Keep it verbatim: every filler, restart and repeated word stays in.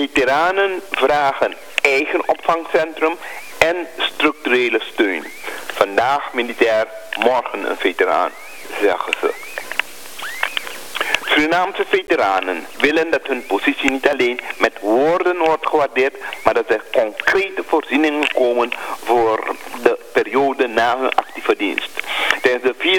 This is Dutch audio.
Veteranen vragen eigen opvangcentrum en structurele steun. Vandaag militair, morgen een veteraan, zeggen ze. Surinaamse veteranen willen dat hun positie niet alleen met woorden wordt gewaardeerd, maar dat er concrete voorzieningen komen voor de periode na hun actieve dienst. Tijdens de